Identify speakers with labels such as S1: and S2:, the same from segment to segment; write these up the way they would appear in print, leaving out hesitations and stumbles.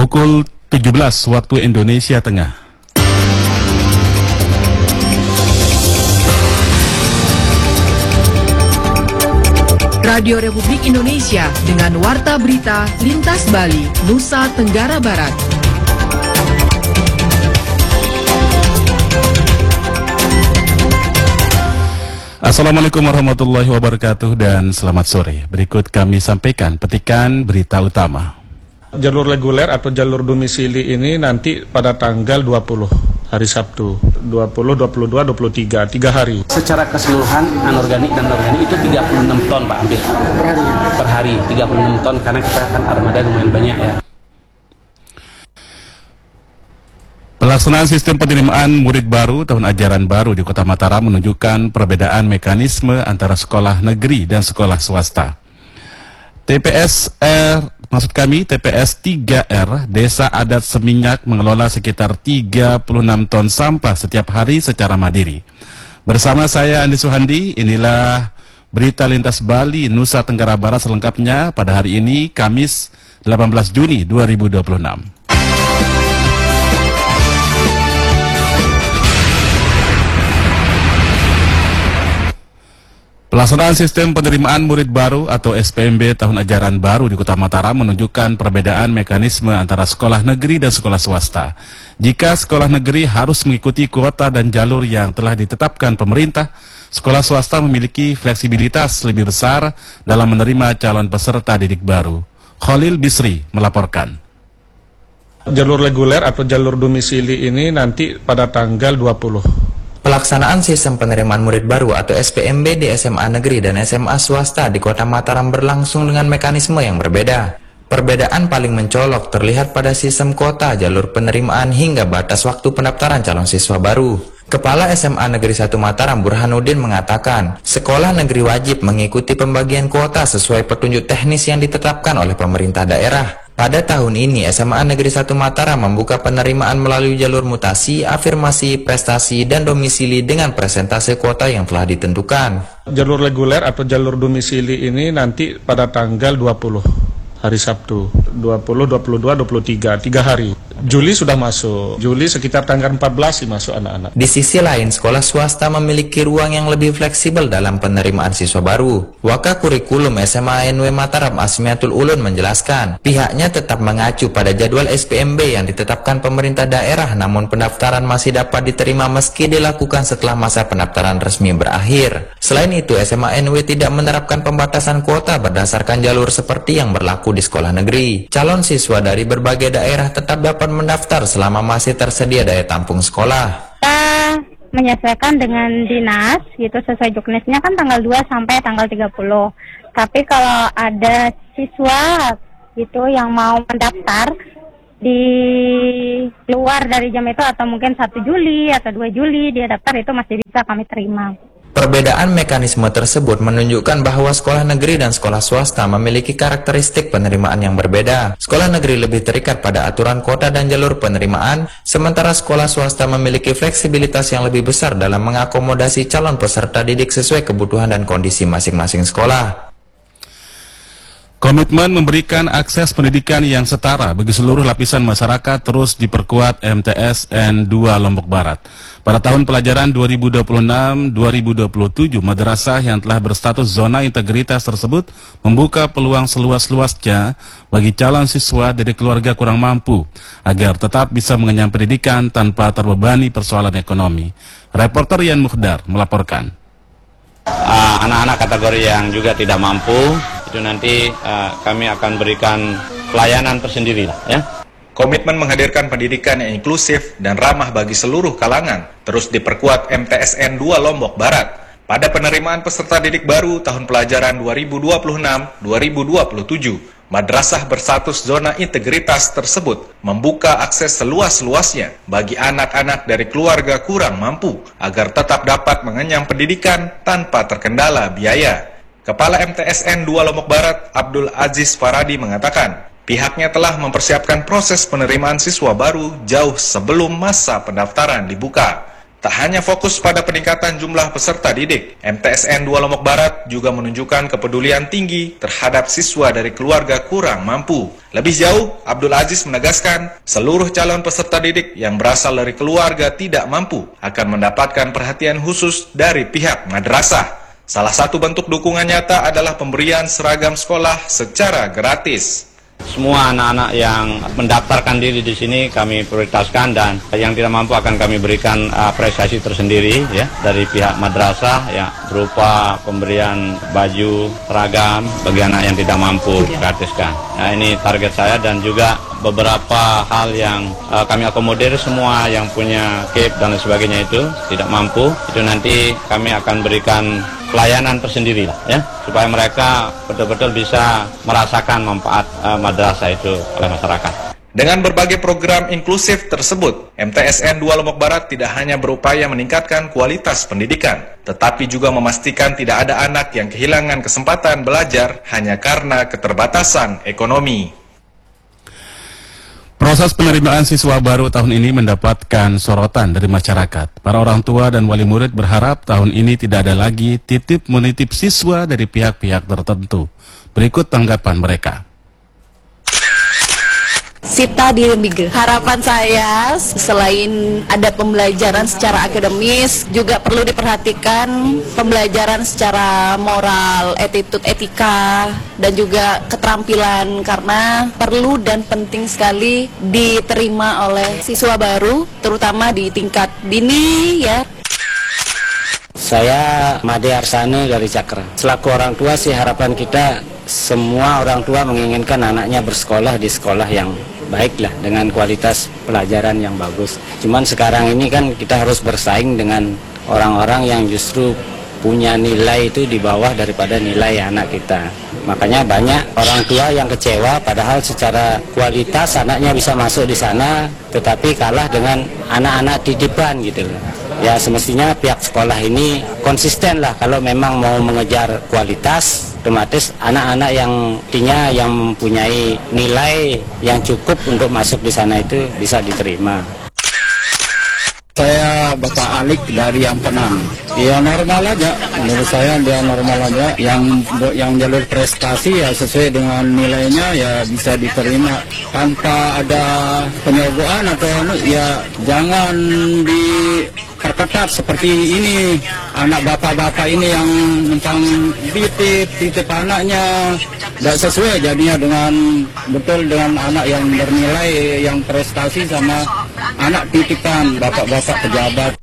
S1: Pukul 17 waktu Indonesia Tengah.
S2: Radio Republik Indonesia dengan Warta Berita Lintas Bali, Nusa Tenggara Barat.
S1: Assalamualaikum warahmatullahi wabarakatuh dan selamat sore. Berikut kami sampaikan petikan berita utama.
S3: Jalur reguler atau jalur domisili ini nanti pada tanggal 20 hari Sabtu, 20, 22, 23, 3 hari.
S4: Secara keseluruhan anorganik dan organik itu 36 ton Pak, hampir per hari 36 ton karena kita akan armada lumayan banyak ya.
S1: Pelaksanaan sistem penerimaan murid baru tahun ajaran baru di Kota Mataram menunjukkan perbedaan mekanisme antara sekolah negeri dan sekolah swasta. TPS 3R, Desa Adat Seminyak mengelola sekitar 36 ton sampah setiap hari secara mandiri. Bersama saya Andi Suhandi, inilah berita lintas Bali, Nusa Tenggara Barat selengkapnya pada hari ini, Kamis 18 Juni 2026. Pelaksanaan sistem penerimaan murid baru atau SPMB tahun ajaran baru di Kota Mataram menunjukkan perbedaan mekanisme antara sekolah negeri dan sekolah swasta. Jika sekolah negeri harus mengikuti kuota dan jalur yang telah ditetapkan pemerintah, sekolah swasta memiliki fleksibilitas lebih besar dalam menerima calon peserta didik baru. Khalil Bisri melaporkan.
S3: Jalur reguler atau jalur domisili ini nanti pada tanggal 20.
S5: Pelaksanaan sistem penerimaan murid baru atau SPMB di SMA negeri dan SMA swasta di Kota Mataram berlangsung dengan mekanisme yang berbeda. Perbedaan paling mencolok terlihat pada sistem kuota, jalur penerimaan hingga batas waktu pendaftaran calon siswa baru. Kepala SMA Negeri 1 Mataram Burhanuddin mengatakan, sekolah negeri wajib mengikuti pembagian kuota sesuai petunjuk teknis yang ditetapkan oleh pemerintah daerah. Pada tahun ini, SMA Negeri 1 Mataram membuka penerimaan melalui jalur mutasi, afirmasi, prestasi, dan domisili dengan presentase kuota yang telah ditentukan.
S3: Jalur reguler atau jalur domisili ini nanti pada tanggal 20 hari Sabtu, 20, 22, 23, 3 hari. Juli sudah masuk, Juli sekitar tanggal 14 sih masuk anak-anak.
S5: Di sisi lain, sekolah swasta memiliki ruang yang lebih fleksibel dalam penerimaan siswa baru. Wakakurikulum SMA NW Mataram Asmiatul Ulun menjelaskan, pihaknya tetap mengacu pada jadwal SPMB yang ditetapkan pemerintah daerah, namun pendaftaran masih dapat diterima meski dilakukan setelah masa pendaftaran resmi berakhir. Selain itu, SMA NW tidak menerapkan pembatasan kuota berdasarkan jalur seperti yang berlaku di sekolah negeri. Calon siswa dari berbagai daerah tetap dapat mendaftar selama masih tersedia daya tampung sekolah.
S6: Kita menyesuaikan dengan dinas, gitu, sesuai juknisnya kan tanggal 2 sampai tanggal 30. Tapi kalau ada siswa gitu yang mau mendaftar di luar dari jam itu atau mungkin 1 Juli atau 2 Juli dia daftar, itu masih bisa kami terima.
S5: Perbedaan mekanisme tersebut menunjukkan bahwa sekolah negeri dan sekolah swasta memiliki karakteristik penerimaan yang berbeda. Sekolah negeri lebih terikat pada aturan kuota dan jalur penerimaan, sementara sekolah swasta memiliki fleksibilitas yang lebih besar dalam mengakomodasi calon peserta didik sesuai kebutuhan dan kondisi masing-masing sekolah.
S1: Komitmen memberikan akses pendidikan yang setara bagi seluruh lapisan masyarakat terus diperkuat MTSN 2 Lombok Barat. Pada tahun pelajaran 2026-2027, madrasah yang telah berstatus zona integritas tersebut membuka peluang seluas-luasnya bagi calon siswa dari keluarga kurang mampu agar tetap bisa mengenyam pendidikan tanpa terbebani persoalan ekonomi. Reporter Yan Muhdar melaporkan.
S7: Anak-anak kategori yang juga tidak mampu itu nanti kami akan berikan pelayanan tersendiri ya.
S8: Komitmen menghadirkan pendidikan yang inklusif dan ramah bagi seluruh kalangan terus diperkuat MTSN 2 Lombok Barat. Pada penerimaan peserta didik baru tahun pelajaran 2026-2027, madrasah berstatus zona integritas tersebut membuka akses seluas-luasnya bagi anak-anak dari keluarga kurang mampu agar tetap dapat mengenyam pendidikan tanpa terkendala biaya. Kepala MTSN 2 Lombok Barat, Abdul Aziz Faradi mengatakan, pihaknya telah mempersiapkan proses penerimaan siswa baru jauh sebelum masa pendaftaran dibuka. Tak hanya fokus pada peningkatan jumlah peserta didik, MTSN 2 Lombok Barat juga menunjukkan kepedulian tinggi terhadap siswa dari keluarga kurang mampu. Lebih jauh, Abdul Aziz menegaskan seluruh calon peserta didik yang berasal dari keluarga tidak mampu akan mendapatkan perhatian khusus dari pihak madrasah. Salah satu bentuk dukungan nyata adalah pemberian seragam sekolah secara gratis.
S7: Semua anak-anak yang mendaftarkan diri di sini kami prioritaskan, dan yang tidak mampu akan kami berikan apresiasi tersendiri ya dari pihak madrasah ya, berupa pemberian baju, seragam bagi anak yang tidak mampu gratiskan. Nah, ini target saya, dan juga beberapa hal yang kami akomodir semua yang punya KIP dan lain sebagainya itu tidak mampu, itu nanti kami akan berikan pelayanan tersendiri ya, supaya mereka betul-betul bisa merasakan manfaat madrasah itu oleh masyarakat.
S8: Dengan berbagai program inklusif tersebut, MTSN 2 Lombok Barat tidak hanya berupaya meningkatkan kualitas pendidikan, tetapi juga memastikan tidak ada anak yang kehilangan kesempatan belajar hanya karena keterbatasan ekonomi.
S1: Proses penerimaan siswa baru tahun ini mendapatkan sorotan dari masyarakat. Para orang tua dan wali murid berharap tahun ini tidak ada lagi titip-menitip siswa dari pihak-pihak tertentu. Berikut tanggapan mereka.
S9: Sita di Migre. Harapan saya selain ada pembelajaran secara akademis, juga perlu diperhatikan pembelajaran secara moral, attitude, etika, dan juga keterampilan, karena perlu dan penting sekali diterima oleh siswa baru, terutama di tingkat dini ya.
S10: Saya Made Arsane dari Cakra. Selaku orang tua sih, harapan kita semua orang tua menginginkan anaknya bersekolah di sekolah yang baiklah, dengan kualitas pelajaran yang bagus. Cuman sekarang ini kan kita harus bersaing dengan orang-orang yang justru punya nilai itu di bawah daripada nilai anak kita. Makanya banyak orang tua yang kecewa, padahal secara kualitas anaknya bisa masuk di sana, tetapi kalah dengan anak-anak titipan gitu loh. Ya semestinya pihak sekolah ini konsisten lah, kalau memang mau mengejar kualitas, otomatis anak-anak yang artinya yang mempunyai nilai yang cukup untuk masuk di sana itu bisa diterima.
S11: Saya Bapak Alik dari Ampenan. Ya normal aja, menurut saya dia normal aja. Yang jalur prestasi ya sesuai dengan nilainya ya bisa diterima tanpa ada penyogokan atau ya jangan diperketat seperti ini. Anak bapak-bapak ini yang tentang titip anaknya tidak sesuai jadinya dengan betul dengan anak yang bernilai, yang prestasi sama anak titipan bapak-bapak pejabat.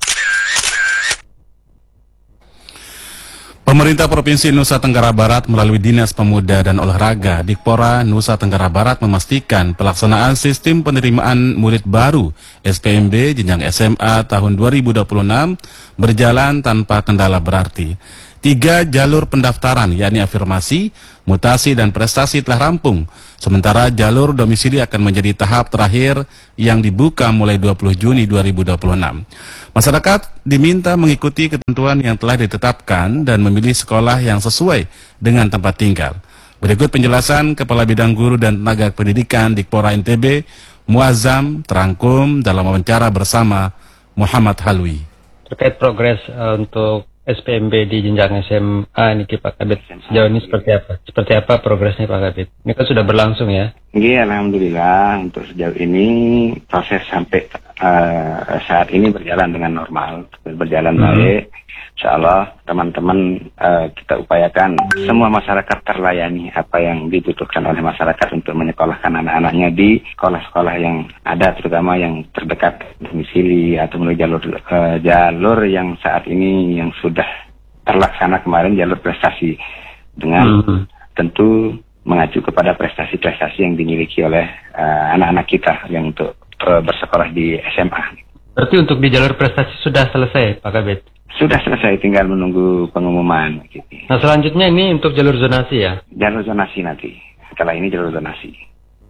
S1: Pemerintah Provinsi Nusa Tenggara Barat melalui Dinas Pemuda dan Olahraga Dikpora Nusa Tenggara Barat memastikan pelaksanaan sistem penerimaan murid baru SPMB jenjang SMA tahun 2026 berjalan tanpa kendala berarti. 3 jalur pendaftaran yakni afirmasi, mutasi, dan prestasi telah rampung. Sementara jalur domisili akan menjadi tahap terakhir yang dibuka mulai 20 Juni 2026. Masyarakat diminta mengikuti ketentuan yang telah ditetapkan dan memilih sekolah yang sesuai dengan tempat tinggal. Berikut penjelasan Kepala Bidang Guru dan Tenaga Pendidikan Dikpora NTB, Muazzam, terangkum dalam wawancara bersama Muhammad Halwi.
S12: Terkait progres untuk SPMB di jenjang SMA ini Pak Kabit, sejauh ini seperti apa? Seperti apa progresnya Pak Kabit? Ini kan sudah berlangsung ya?
S13: Iya, alhamdulillah untuk sejauh ini proses sampai saat ini berjalan dengan normal, berjalan baik. Insya Allah teman-teman kita upayakan semua masyarakat terlayani apa yang dibutuhkan oleh masyarakat untuk menyekolahkan anak-anaknya di sekolah-sekolah yang ada, terutama yang terdekat domisili atau melalui jalur yang saat ini yang sudah terlaksana kemarin, jalur prestasi, dengan tentu mengacu kepada prestasi-prestasi yang dimiliki oleh anak-anak kita yang untuk bersekolah di SMA.
S12: Berarti untuk di jalur prestasi sudah selesai Pak Kabit?
S13: Sudah selesai, tinggal menunggu pengumuman. Gitu.
S12: Nah selanjutnya ini untuk jalur zonasi ya?
S13: Jalur zonasi nanti, setelah ini jalur zonasi.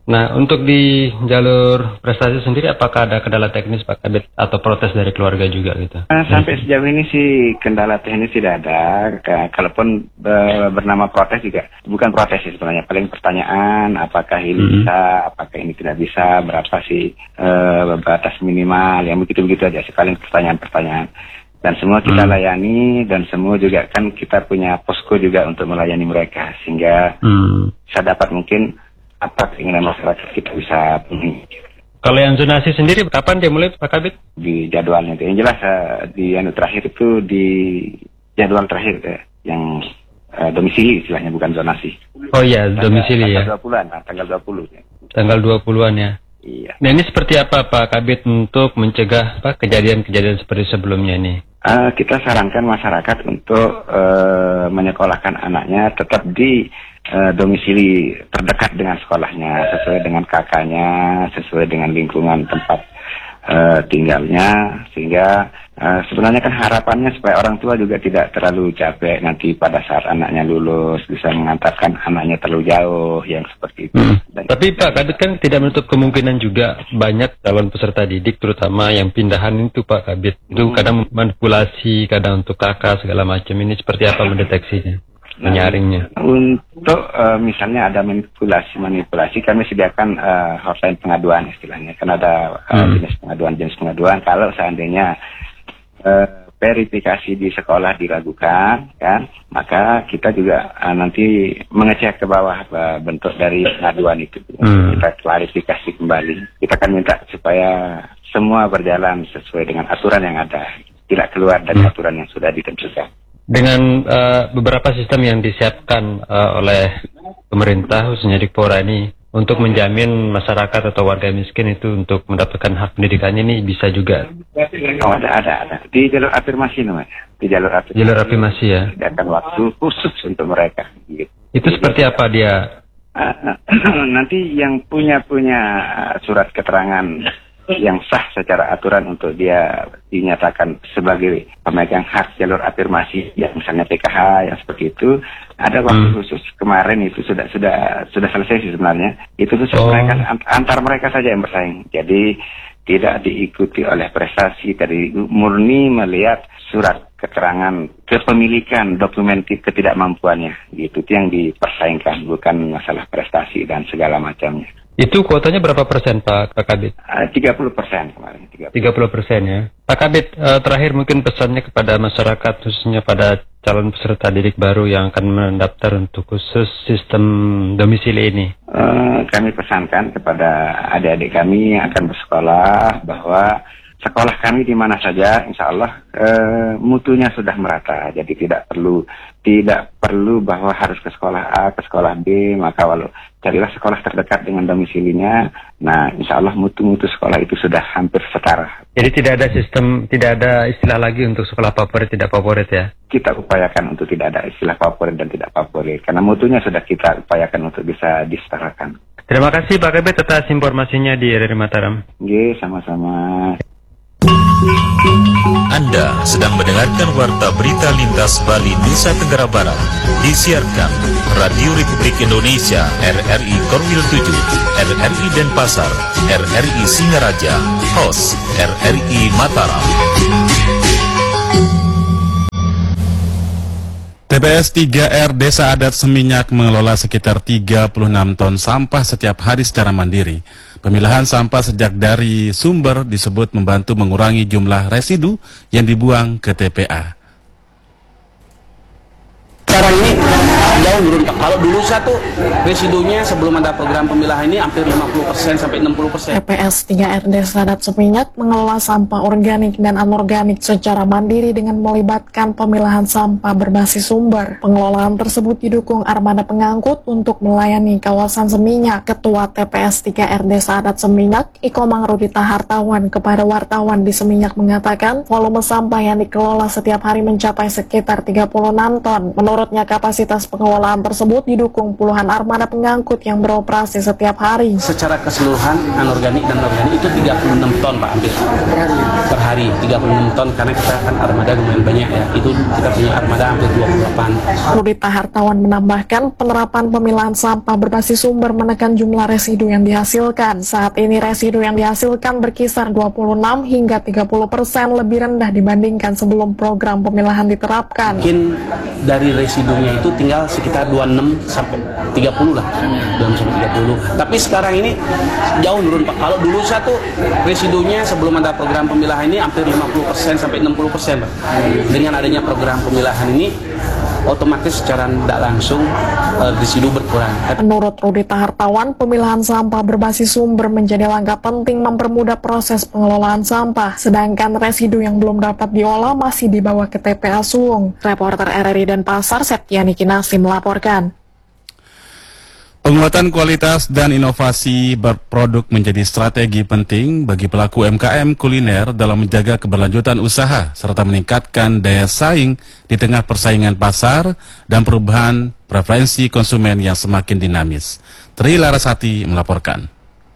S12: Nah, untuk di jalur prestasi sendiri, apakah ada kendala teknis Pak Kabid atau protes dari keluarga juga gitu?
S13: Sampai sejauh ini sih kendala teknis tidak ada. Kalaupun bernama protes juga bukan protes sih sebenarnya, paling pertanyaan apakah ini bisa, apakah ini tidak bisa, berapa sih batas minimal, yang begitu-begitu aja sih, paling pertanyaan-pertanyaan. Dan semua kita layani, dan semua juga kan kita punya posko juga untuk melayani mereka, sehingga bisa dapat mungkin apa keinginan masyarakat kita bisa penuhi.
S12: Kalau yang zonasi sendiri kapan dia mulai Pak Kabid?
S13: Di jadwalnya itu. Yang jelas di terakhir itu di jadwal terakhir yang domisili istilahnya, bukan zonasi.
S12: Oh iya, domisili ya.
S13: Tanggal 20.
S12: Tanggal 20-an ya.
S13: Iya.
S12: Nah, ini seperti apa Pak Kabid untuk mencegah kejadian-kejadian seperti sebelumnya ini?
S13: Kita sarankan masyarakat untuk menyekolahkan anaknya tetap di domisili terdekat dengan sekolahnya, sesuai dengan kakaknya, sesuai dengan lingkungan tempat tinggalnya, sehingga sebenarnya kan harapannya supaya orang tua juga tidak terlalu capek nanti pada saat anaknya lulus, bisa mengantarkan anaknya terlalu jauh, yang seperti itu.
S12: Tapi Pak Kabid kan tidak menutup kemungkinan juga banyak calon peserta didik, terutama yang pindahan itu Pak Kabid, itu kadang manipulasi, kadang untuk kakak segala macam. Ini seperti apa mendeteksinya, menyaringnya?
S13: Untuk misalnya ada manipulasi, kami sediakan hotline pengaduan istilahnya. Kan ada jenis pengaduan. Kalau seandainya verifikasi di sekolah diragukan, kan, maka kita juga nanti mengecek ke bawah bentuk dari pengaduan itu. Kita klarifikasi kembali. Kita akan minta supaya semua berjalan sesuai dengan aturan yang ada, tidak keluar dari aturan yang sudah ditentukan.
S12: Dengan beberapa sistem yang disiapkan oleh pemerintah, khususnya Dikpora ini, untuk menjamin masyarakat atau warga miskin itu untuk mendapatkan hak pendidikannya, ini bisa juga?
S13: Oh, ada. Di jalur afirmasi namanya. Di jalur
S12: afirmasi ya?
S13: Akan waktu khusus untuk mereka. Gitu.
S12: Itu seperti apa dia?
S13: Nanti yang punya surat keterangan yang sah secara aturan untuk dia dinyatakan sebagai pemegang hak jalur afirmasi, yang misalnya PKH yang seperti itu, ada waktu khusus. Kemarin itu sudah selesai sih sebenarnya. Itu khusus mereka, antar mereka saja yang bersaing. Jadi tidak diikuti oleh prestasi, dari murni melihat surat keterangan kepemilikan dokumen ketidakmampuannya. Gitu, itu yang dipersaingkan, bukan masalah prestasi dan segala macamnya.
S12: Itu kuotanya berapa persen Pak Kabid?
S13: 30% kemarin.
S12: 30% ya. Pak Kabid, terakhir mungkin pesannya kepada masyarakat, khususnya pada calon peserta didik baru yang akan mendaftar untuk khusus sistem domisili ini.
S13: Kami pesankan kepada adik-adik kami yang akan bersekolah bahwa sekolah kami di mana saja, insya Allah mutunya sudah merata. Jadi tidak perlu bahwa harus ke sekolah A, ke sekolah B, maka carilah sekolah terdekat dengan domisilinya. Nah, insya Allah mutu-mutu sekolah itu sudah hampir setara.
S12: Jadi tidak ada istilah lagi untuk sekolah favorit, tidak favorit ya?
S13: Kita upayakan untuk tidak ada istilah favorit dan tidak favorit, karena mutunya sudah kita upayakan untuk bisa disetarakan.
S12: Terima kasih Pak Kabid atas informasinya di RRI Mataram.
S13: Oke, sama-sama.
S14: Anda sedang mendengarkan Warta Berita Lintas Bali Nusa Tenggara Barat, disiarkan Radio Republik Indonesia RRI Korwil 7, RRI Denpasar, RRI Singaraja, host RRI Mataram.
S1: TPS 3R Desa Adat Seminyak mengelola sekitar 36 ton sampah setiap hari secara mandiri. Pemilahan sampah sejak dari sumber disebut membantu mengurangi jumlah residu yang dibuang ke TPA.
S4: Sekarang ini jauh menurun Pak. Kalau dulu satu residunya sebelum ada program pemilahan ini hampir 50% sampai 60%.
S15: TPS 3R Desa Adat Seminyak mengelola sampah organik dan anorganik secara mandiri dengan melibatkan pemilahan sampah berbasis sumber. Pengelolaan tersebut didukung armada pengangkut untuk melayani kawasan Seminyak. Ketua TPS 3R Desa Adat Seminyak, Ikomang Rudita Hartawan, kepada wartawan di Seminyak mengatakan volume sampah yang dikelola setiap hari mencapai sekitar 36 ton. Menurutnya kapasitas pengelolaan Pengelolaan tersebut didukung puluhan armada pengangkut yang beroperasi setiap hari.
S4: Secara keseluruhan anorganik dan organik itu 36 ton Pak ambil per hari 36 ton karena kita kan armada lumayan banyak ya, itu kita punya armada hampir 28.
S15: Rudita Hartawan menambahkan penerapan pemilahan sampah berbasis sumber menekan jumlah residu yang dihasilkan. Saat ini residu yang dihasilkan berkisar 26 hingga 30% lebih rendah dibandingkan sebelum program pemilahan diterapkan.
S4: Mungkin dari residunya itu tinggal sekitar 26 sampai 30 lah, 26 sampai 30. Tapi sekarang ini jauh turun Pak. Kalau dulu satu residunya sebelum ada program pemilahan ini hampir 50% sampai 60% Pak. Dengan adanya program pemilahan ini otomatis secara tidak langsung residu berkurang.
S15: Menurut Rudita Hartawan, pemilahan sampah berbasis sumber menjadi langkah penting mempermudah proses pengelolaan sampah, sedangkan residu yang belum dapat diolah masih dibawa ke TPA Suwung. Reporter RRI Denpasar, Septiani Kinasi melaporkan.
S1: Penguatan kualitas dan inovasi berproduk menjadi strategi penting bagi pelaku UMKM kuliner dalam menjaga keberlanjutan usaha serta meningkatkan daya saing di tengah persaingan pasar dan perubahan preferensi konsumen yang semakin dinamis. Tri Larasati melaporkan.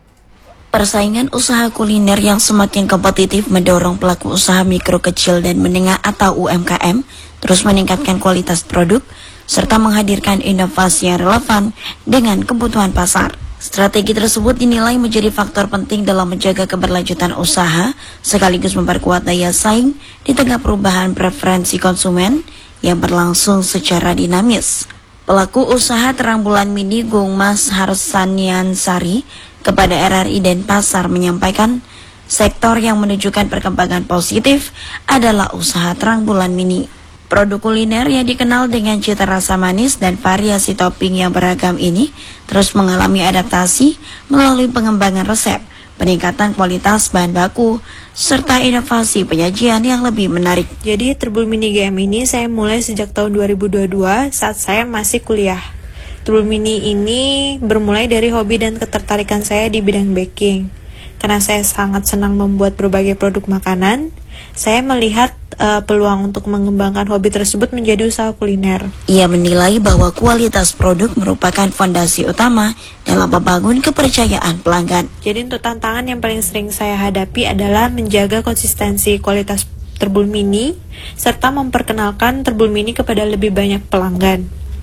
S16: Persaingan usaha kuliner yang semakin kompetitif mendorong pelaku usaha mikro kecil dan menengah atau UMKM terus meningkatkan kualitas produk serta menghadirkan inovasi yang relevan dengan kebutuhan pasar. Strategi tersebut dinilai menjadi faktor penting dalam menjaga keberlanjutan usaha sekaligus memperkuat daya saing di tengah perubahan preferensi konsumen yang berlangsung secara dinamis. Pelaku usaha terang bulan mini Gungmas Harsanian Sari kepada RRI Denpasar menyampaikan sektor yang menunjukkan perkembangan positif adalah usaha terang bulan mini. Produk kuliner yang dikenal dengan cita rasa manis dan variasi topping yang beragam ini terus mengalami adaptasi melalui pengembangan resep, peningkatan kualitas bahan baku, serta inovasi penyajian yang lebih menarik.
S17: Jadi Tribun Mini GM ini saya mulai sejak tahun 2022 saat saya masih kuliah. Tribun Mini ini bermulai dari hobi dan ketertarikan saya di bidang baking. Karena saya sangat senang membuat berbagai produk makanan, saya melihat peluang untuk mengembangkan hobi tersebut menjadi usaha kuliner.
S16: Ia menilai bahwa kualitas produk merupakan fondasi utama dalam membangun kepercayaan pelanggan.
S17: Jadi untuk tantangan yang paling sering saya hadapi adalah menjaga konsistensi kualitas Tribun Mini serta memperkenalkan Tribun Mini kepada lebih banyak pelanggan.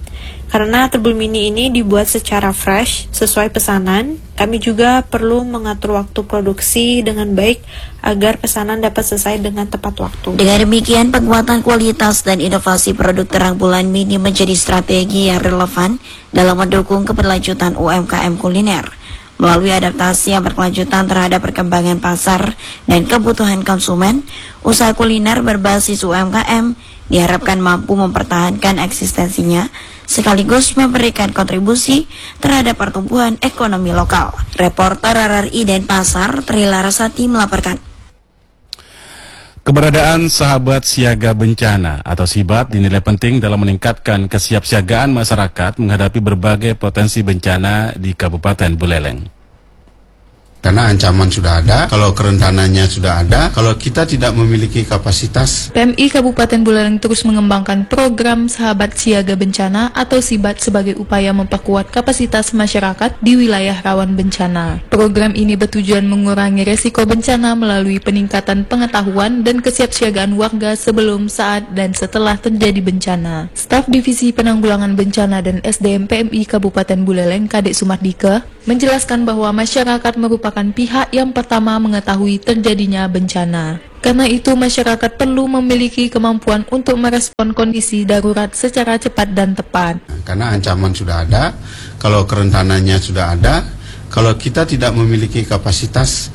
S17: Karena Tribun Mini ini dibuat secara fresh, sesuai pesanan, kami juga perlu mengatur waktu produksi dengan baik agar pesanan dapat selesai dengan tepat waktu.
S16: Dengan demikian, penguatan kualitas dan inovasi produk terang bulan mini menjadi strategi yang relevan dalam mendukung keberlanjutan UMKM kuliner. Melalui adaptasi yang berkelanjutan terhadap perkembangan pasar dan kebutuhan konsumen, usaha kuliner berbasis UMKM diharapkan mampu mempertahankan eksistensinya sekaligus memberikan kontribusi terhadap pertumbuhan ekonomi lokal. Reporter RRI Denpasar, Tri Larasati melaporkan.
S1: Keberadaan Sahabat Siaga Bencana atau SIBAT dinilai penting dalam meningkatkan kesiapsiagaan masyarakat menghadapi berbagai potensi bencana di Kabupaten Buleleng.
S18: Karena ancaman sudah ada, kalau kerentanannya sudah ada, kalau kita tidak memiliki kapasitas.
S19: PMI Kabupaten Buleleng terus mengembangkan program Sahabat Siaga Bencana atau SIBAT sebagai upaya memperkuat kapasitas masyarakat di wilayah rawan bencana. Program ini bertujuan mengurangi resiko bencana melalui peningkatan pengetahuan dan kesiapsiagaan warga sebelum, saat, dan setelah terjadi bencana. Staf Divisi Penanggulangan Bencana dan SDM PMI Kabupaten Buleleng, Kadek Sumardike, menjelaskan bahwa masyarakat merupakan pihak yang pertama mengetahui terjadinya bencana. Karena itu, masyarakat perlu memiliki kemampuan untuk merespon kondisi darurat secara cepat dan tepat.
S18: Karena ancaman sudah ada, kalau kerentanannya sudah ada, kalau kita tidak memiliki kapasitas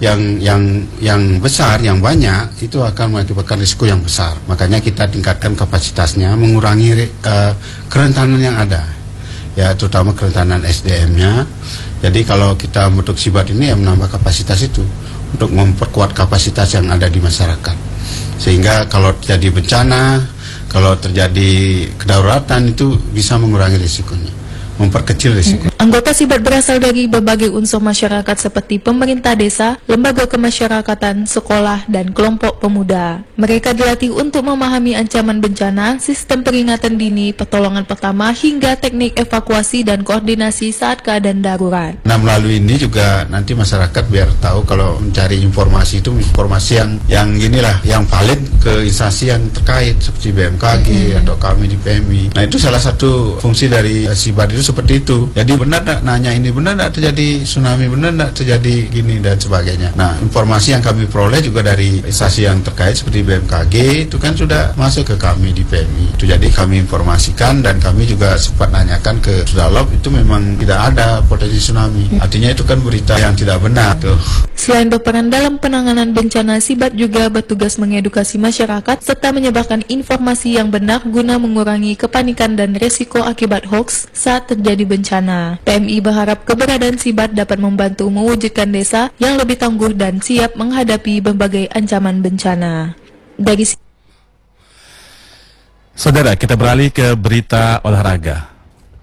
S18: yang besar, yang banyak, itu akan mengakibatkan risiko yang besar. Makanya kita tingkatkan kapasitasnya, mengurangi kerentanan yang ada. Ya, terutama kerentanan SDM-nya. Jadi kalau kita membentuk SIBAT ini ya menambah kapasitas itu untuk memperkuat kapasitas yang ada di masyarakat. Sehingga kalau terjadi bencana, kalau terjadi kedaruratan itu bisa mengurangi risikonya. memperkecil risiko.
S19: Anggota Sibat berasal dari berbagai unsur masyarakat seperti pemerintah desa, lembaga kemasyarakatan, sekolah, dan kelompok pemuda. Mereka dilatih untuk memahami ancaman bencana, sistem peringatan dini, pertolongan pertama, hingga teknik evakuasi dan koordinasi saat keadaan darurat.
S18: Nah, melalui ini juga nanti masyarakat biar tahu kalau mencari informasi itu informasi yang inilah, yang valid ke instansi yang terkait seperti BMKG atau kami di PMI. Nah, itu salah satu fungsi dari Sibat itu seperti itu. Jadi benar tak nanya ini, benar tak terjadi tsunami, benar tak terjadi gini dan sebagainya. Nah, informasi yang kami peroleh juga dari instansi yang terkait seperti BMKG itu kan sudah masuk ke kami di PMI. Itu jadi kami informasikan dan kami juga sempat nanyakan ke Sudalop, itu memang tidak ada potensi tsunami. Artinya itu kan berita yang tidak benar tuh.
S19: Selain berperan dalam penanganan bencana, Sibat juga bertugas mengedukasi masyarakat serta menyebarkan informasi yang benar guna mengurangi kepanikan dan resiko akibat hoax saat terjadi bencana. PMI berharap keberadaan Sibat dapat membantu mewujudkan desa yang lebih tangguh dan siap menghadapi berbagai ancaman bencana. Dari
S1: Saudara, kita beralih ke berita olahraga.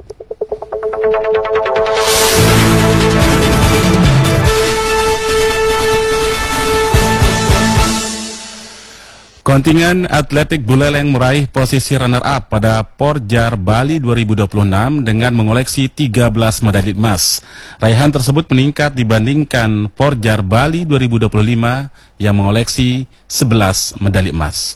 S1: Kontingen atletik Buleleng meraih posisi runner-up pada Porjar Bali 2026 dengan mengoleksi 13 medali emas. Raihan tersebut meningkat dibandingkan Porjar Bali 2025 yang mengoleksi 11 medali emas.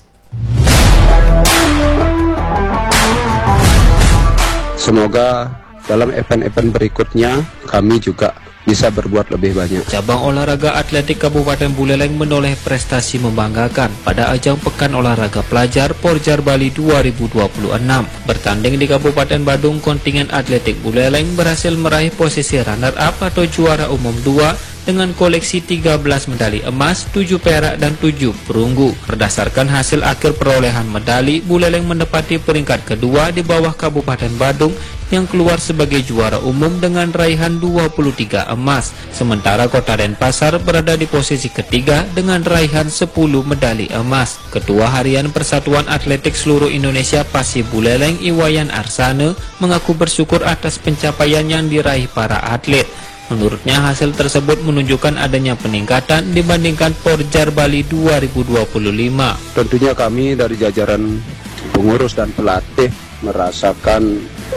S20: Semoga dalam event-event berikutnya kami juga bisa berbuat lebih banyak.
S21: Cabang olahraga atletik Kabupaten Buleleng menoleh prestasi membanggakan pada ajang Pekan Olahraga Pelajar Porjar Bali 2026. Bertanding di Kabupaten Badung, kontingen atletik Buleleng berhasil meraih posisi runner-up atau juara umum 2 dengan koleksi 13 medali emas, 7 perak, dan 7 perunggu. Berdasarkan hasil akhir perolehan medali, Buleleng menempati peringkat kedua di bawah Kabupaten Badung yang keluar sebagai juara umum dengan raihan 23 emas. Sementara Kota Denpasar berada di posisi ketiga dengan raihan 10 medali emas. Ketua Harian Persatuan Atletik Seluruh Indonesia Pasi Buleleng, Iwayan Arsane, mengaku bersyukur atas pencapaian yang diraih para atlet. Menurutnya hasil tersebut menunjukkan adanya peningkatan dibandingkan Porjar Bali 2025.
S20: Tentunya kami dari jajaran pengurus dan pelatih merasakan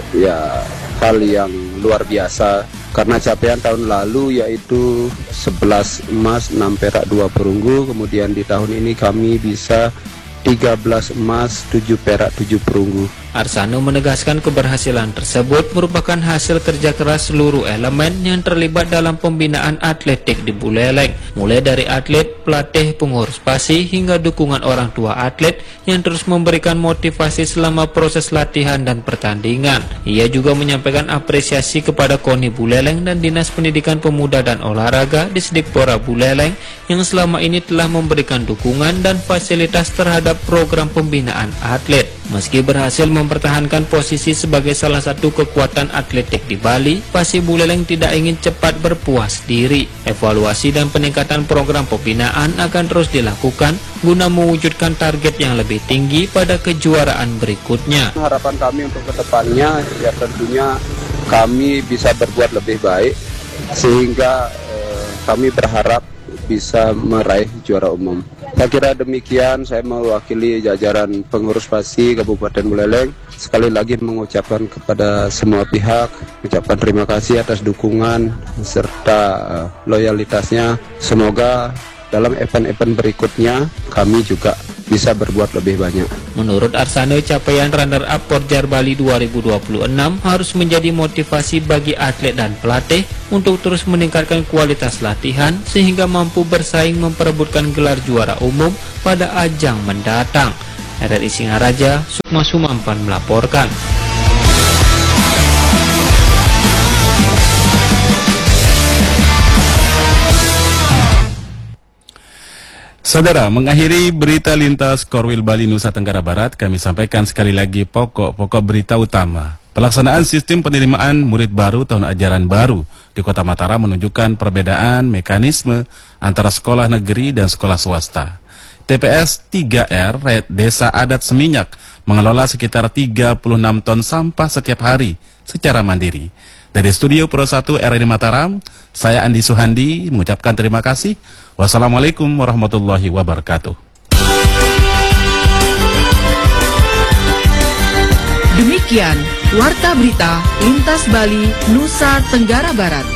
S20: hal yang luar biasa karena capaian tahun lalu yaitu 11 emas, 6 perak, 2 perunggu. Kemudian di tahun ini kami bisa 13 emas, 7 perak, 7 perunggu.
S21: Arsano menegaskan keberhasilan tersebut merupakan hasil kerja keras seluruh elemen yang terlibat dalam pembinaan atletik di Buleleng, mulai dari atlet, pelatih, pengurus PASI, hingga dukungan orang tua atlet yang terus memberikan motivasi selama proses latihan dan pertandingan. Ia juga menyampaikan apresiasi kepada KONI Buleleng dan Dinas Pendidikan Pemuda dan Olahraga Disdikpora Buleleng yang selama ini telah memberikan dukungan dan fasilitas terhadap program pembinaan atlet. Meski berhasil mempertahankan posisi sebagai salah satu kekuatan atletik di Bali, Pasi Buleleng tidak ingin cepat berpuas diri. Evaluasi dan peningkatan program pembinaan akan terus dilakukan guna mewujudkan target yang lebih tinggi pada kejuaraan berikutnya.
S20: Harapan kami untuk kedepannya ya tentunya kami bisa berbuat lebih baik sehingga kami berharap bisa meraih juara umum. Saya kira demikian, saya mewakili jajaran pengurus PASI Kabupaten Buleleng. Sekali lagi mengucapkan kepada semua pihak, ucapkan terima kasih atas dukungan serta loyalitasnya. Semoga dalam event-event berikutnya kami juga bisa berbuat lebih banyak.
S21: Menurut Arsano, capaian runner-up Porjar Bali 2026 harus menjadi motivasi bagi atlet dan pelatih untuk terus meningkatkan kualitas latihan sehingga mampu bersaing memperebutkan gelar juara umum pada ajang mendatang. RRI Singaraja, Sukma Sumampan melaporkan.
S1: Saudara, mengakhiri berita lintas Korwil Bali Nusa Tenggara Barat, kami sampaikan sekali lagi pokok-pokok berita utama. Pelaksanaan sistem penerimaan murid baru tahun ajaran baru di Kota Mataram menunjukkan perbedaan mekanisme antara sekolah negeri dan sekolah swasta. TPS 3R Desa Adat Seminyak mengelola sekitar 36 ton sampah setiap hari secara mandiri. Dari studio Pro 1 RRI Mataram, saya Andi Suhandi mengucapkan terima kasih. Wassalamualaikum warahmatullahi wabarakatuh.
S2: Demikian Warta Berita Lintas Bali, Nusa Tenggara Barat.